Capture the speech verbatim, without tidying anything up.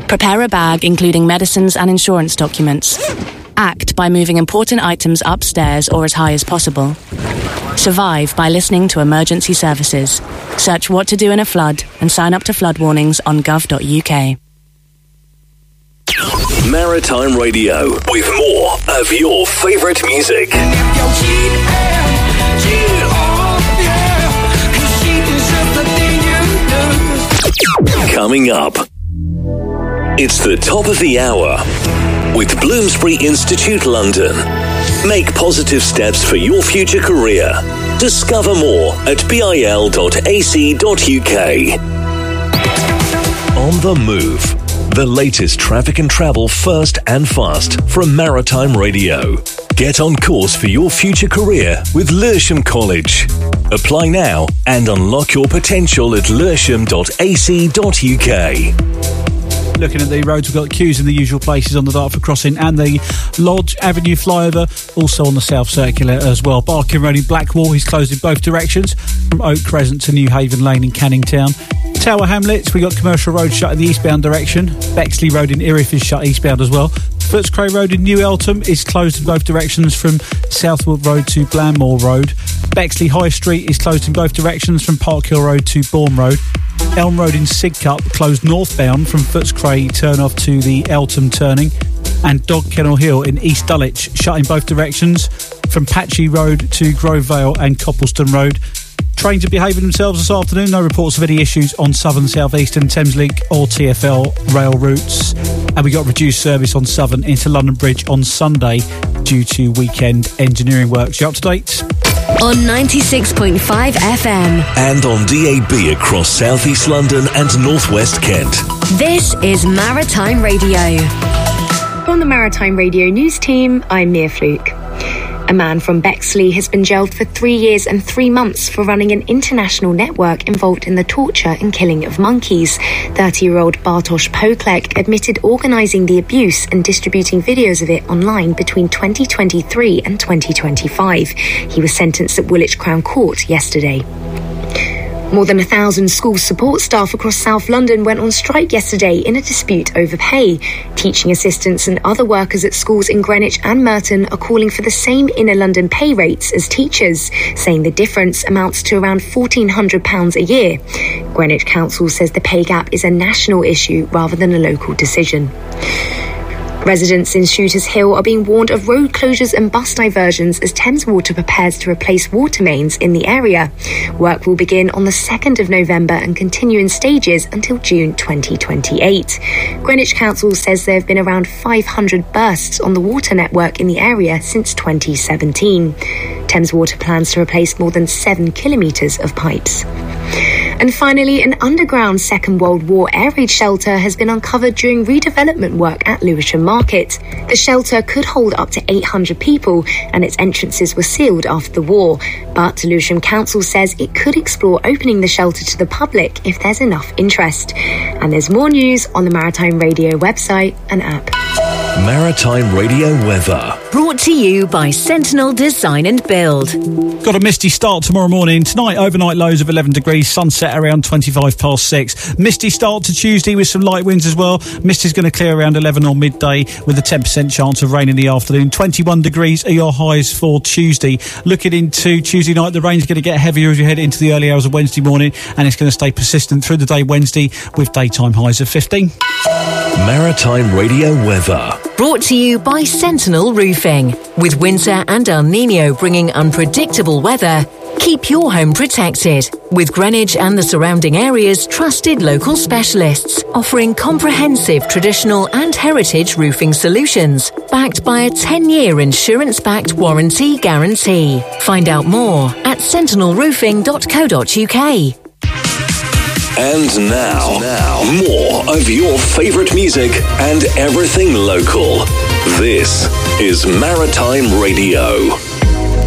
Prepare a bag including medicines and insurance documents. Act by moving important items upstairs or as high as possible. Survive by listening to emergency services. Search what to do in a flood and sign up to flood warnings on gov dot u k. Maritime Radio, with more of your favourite music. Coming up, it's the top of the hour with Bloomsbury Institute London. Make positive steps for your future career. Discover more at bil dot a c dot u k. On the Move. The latest traffic and travel first and fast from Maritime Radio. Get on course for your future career with Lewisham College. Apply now and unlock your potential at lewisham dot a c dot u k. Looking at the roads, we've got queues in the usual places on the Dartford Crossing and the Lodge Avenue flyover, also on the South Circular as well. Barking Road in Blackwall is closed in both directions, from Oak Crescent to New Haven Lane in Canning Town. Tower Hamlets, we got Commercial Road shut in the eastbound direction. Bexley Road in Erith is shut eastbound as well. Footscray Road in New Eltham is closed in both directions from Southwood Road to Blandmore Road. Bexley High Street is closed in both directions from Park Hill Road to Bourne Road. Elm Road in Sidcup closed northbound from Footscray turn off to the Eltham turning. And Dog Kennel Hill in East Dulwich shut in both directions from Patchy Road to Grove Vale and Coppleston Road. Trains are behaving themselves this afternoon. No reports of any issues on Southern, South Eastern, Thameslink or T F L rail routes. And we got reduced service on Southern into London Bridge on Sunday due to weekend engineering works. You up to date? On ninety-six point five F M. And on D A B across South East London and North West Kent. This is Maritime Radio. On the Maritime Radio news team, I'm Mia Fluke. A man from Bexley has been jailed for three years and three months for running an international network involved in the torture and killing of monkeys. thirty-year-old Bartosz Poklek admitted organising the abuse and distributing videos of it online between twenty twenty-three and twenty twenty-five. He was sentenced at Woolwich Crown Court yesterday. More than a thousand school support staff across South London went on strike yesterday in a dispute over pay. Teaching assistants and other workers at schools in Greenwich and Merton are calling for the same inner London pay rates as teachers, saying the difference amounts to around fourteen hundred pounds a year. Greenwich Council says the pay gap is a national issue rather than a local decision. Residents in Shooters Hill are being warned of road closures and bus diversions as Thames Water prepares to replace water mains in the area. Work will begin on the second of November and continue in stages until June twenty twenty-eight. Greenwich Council says there have been around five hundred bursts on the water network in the area since twenty seventeen. Thames Water plans to replace more than seven kilometres of pipes. And finally, an underground Second World War air raid shelter has been uncovered during redevelopment work at Lewisham Market. The shelter could hold up to eight hundred people and its entrances were sealed after the war. But Lewisham Council says it could explore opening the shelter to the public if there's enough interest. And there's more news on the Maritime Radio website and app. Maritime Radio weather. Brought to you by Sentinel Design and Build. Got a misty start tomorrow morning. Tonight, overnight lows of eleven degrees. Sunset around twenty-five past six. Misty start to Tuesday with some light winds as well. Mist is going to clear around eleven or midday with a ten percent chance of rain in the afternoon. twenty-one degrees are your highs for Tuesday. Looking into Tuesday night, the rain's going to get heavier as you head into the early hours of Wednesday morning, and it's going to stay persistent through the day Wednesday with daytime highs of fifteen. Maritime Radio weather. Brought to you by Sentinel Roofing. With winter and El Nino bringing unpredictable weather, keep your home protected. With Greenwich and the surrounding areas' trusted local specialists, offering comprehensive traditional and heritage roofing solutions, backed by a ten-year insurance-backed warranty guarantee. Find out more at sentinel roofing dot co dot uk. And now, now, more of your favourite music and everything local. This is Maritime Radio.